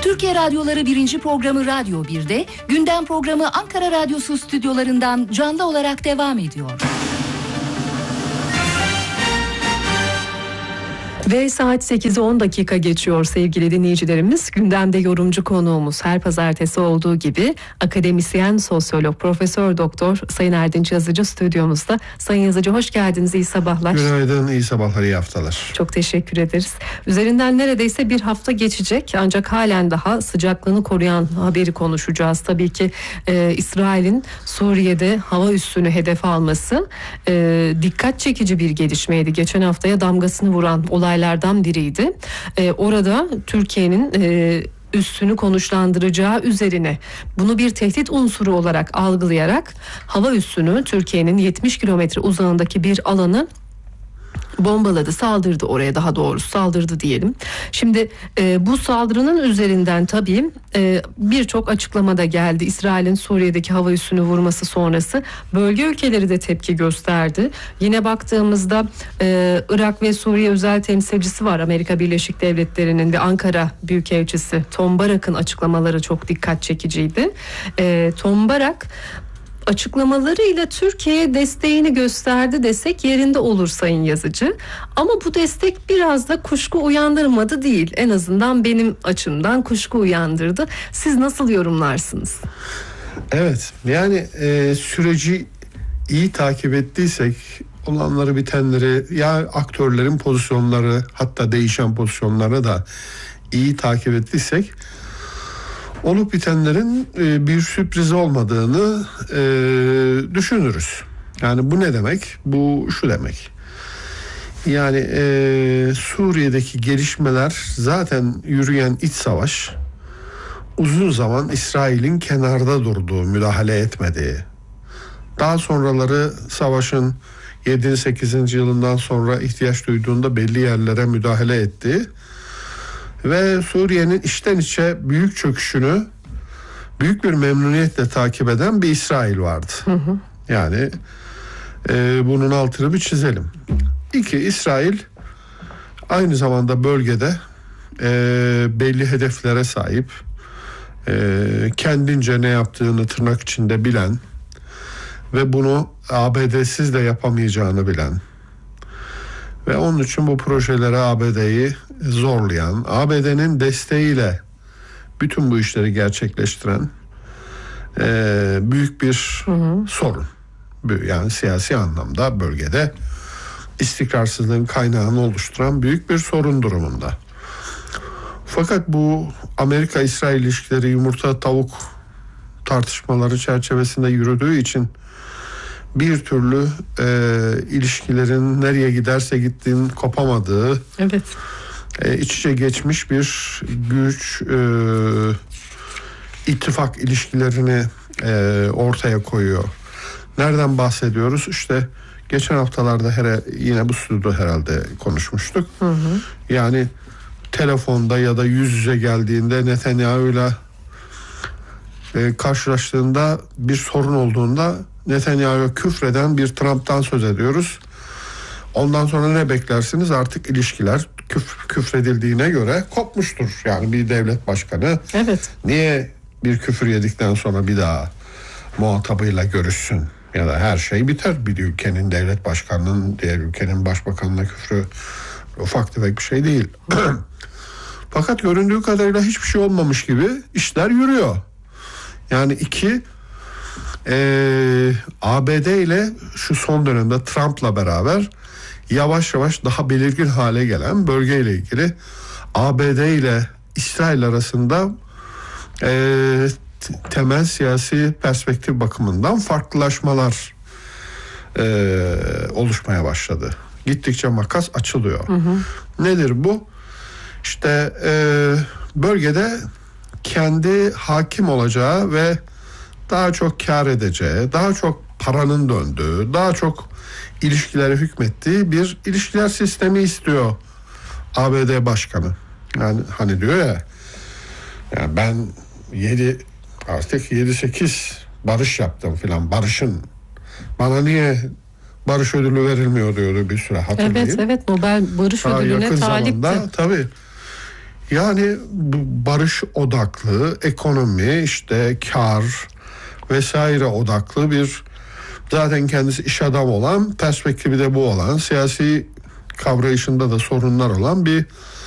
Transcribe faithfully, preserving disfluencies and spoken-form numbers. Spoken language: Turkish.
Türkiye Radyoları birinci programı Radyo bir'de, gündem programı Ankara Radyosu stüdyolarından canlı olarak devam ediyor. Ve saat sekizi on dakika geçiyor sevgili dinleyicilerimiz. Gündemde yorumcu konuğumuz her pazartesi olduğu gibi akademisyen, sosyolog, profesör doktor Sayın Erdinç Yazıcı stüdyomuzda. Sayın Yazıcı hoş geldiniz, iyi sabahlar. Günaydın, iyi sabahlar, iyi haftalar. Çok teşekkür ederiz. Üzerinden neredeyse bir hafta geçecek ancak halen daha sıcaklığını koruyan haberi konuşacağız. Tabii ki e, İsrail'in Suriye'de hava üssünü hedef alması e, dikkat çekici bir gelişmeydi. Geçen haftaya damgasını vuran olaylardan biriydi. Ee, orada Türkiye'nin e, üssünü konuşlandıracağı üzerine bunu bir tehdit unsuru olarak algılayarak hava üssünü Türkiye'nin yetmiş kilometre uzağındaki bir alanı bombaladı, saldırdı oraya, daha doğrusu saldırdı diyelim. Şimdi e, bu saldırının üzerinden tabii e, birçok açıklamada geldi. İsrail'in Suriye'deki hava üssünü vurması sonrası bölge ülkeleri de tepki gösterdi. Yine baktığımızda e, Irak ve Suriye özel temsilcisi var, Amerika Birleşik Devletleri'nin ve Ankara Büyükelçisi Tom Barak'ın açıklamaları çok dikkat çekiciydi. E, Tom Barak açıklamalarıyla Türkiye'ye desteğini gösterdi desek yerinde olur Sayın Yazıcı. Ama bu destek biraz da kuşku uyandırmadı değil. En azından benim açımdan kuşku uyandırdı. Siz nasıl yorumlarsınız? Evet, yani e, süreci iyi takip ettiysek, olanları bitenleri, ya aktörlerin pozisyonları, hatta değişen pozisyonları da iyi takip ettiysek, olup bitenlerin e, bir sürpriz olmadığını e, düşünürüz. Yani bu ne demek? Bu şu demek. Yani e, Suriye'deki gelişmeler, zaten yürüyen iç savaş, uzun zaman İsrail'in kenarda durduğu, müdahale etmediği, daha sonraları savaşın yedinci sekizinci yılından sonra ihtiyaç duyduğunda belli yerlere müdahale ettiği ve Suriye'nin içten içe büyük çöküşünü büyük bir memnuniyetle takip eden bir İsrail vardı. Hı hı. Yani e, bunun altını bir çizelim. İki, İsrail aynı zamanda bölgede e, belli hedeflere sahip, e, kendince ne yaptığını tırnak içinde bilen ve bunu A B D'siz de yapamayacağını bilen ve onun için bu projelere A B D'yi zorlayan, A B D'nin desteğiyle bütün bu işleri gerçekleştiren e, büyük bir hı hı. sorun. Yani siyasi anlamda bölgede istikrarsızlığın kaynağını oluşturan büyük bir sorun durumunda. Fakat bu Amerika-İsrail ilişkileri yumurta tavuk tartışmaları çerçevesinde yürüdüğü için bir türlü e, ilişkilerin nereye giderse gittiğin kopamadığı, evet, e, iç içe geçmiş bir güç e, ittifak ilişkilerini e, ortaya koyuyor. Nereden bahsediyoruz? İşte geçen haftalarda her, yine bu stüdyoda herhalde konuşmuştuk. Hı hı. Yani telefonda ya da yüz yüze geldiğinde Netanyahu'yla e, karşılaştığında bir sorun olduğunda Netanyahu'ya küfreden bir Trump'tan söz ediyoruz. Ondan sonra ne beklersiniz? Artık ilişkiler küf, küfredildiğine göre kopmuştur. Yani bir devlet başkanı evet. niye bir küfür yedikten sonra bir daha muhatabıyla görüşsün? Ya da her şey biter. Bir ülkenin devlet başkanının diğer ülkenin başbakanına küfrü ufak tefek bir şey değil. Fakat göründüğü kadarıyla hiçbir şey olmamış gibi işler yürüyor. Yani iki, Ee, A B D ile şu son dönemde Trump'la beraber yavaş yavaş daha belirgin hale gelen bölgeyle ilgili A B D ile İsrail arasında e, temel siyasi perspektif bakımından farklılaşmalar e, oluşmaya başladı. Gittikçe makas açılıyor. Hı hı. Nedir bu? İşte e, bölgede kendi hakim olacağı ve daha çok kar edeceği, daha çok paranın döndüğü, daha çok ilişkilere hükmettiği bir ilişkiler sistemi istiyor A B D başkanı. Yani hani diyor ya, yani ben yedi artık yedi sekiz barış yaptım filan, barışın bana niye barış ödülü verilmiyor diyordu bir süre, hatırlayın. Evet evet, Nobel Barış Daha Ödülü'ne talipti. Tabii. Yani barış odaklı, ekonomi, işte kar vesaire odaklı bir, zaten kendisi iş adamı olan, perspektifi de bu olan, siyasi kavrayışında da sorunlar olan bir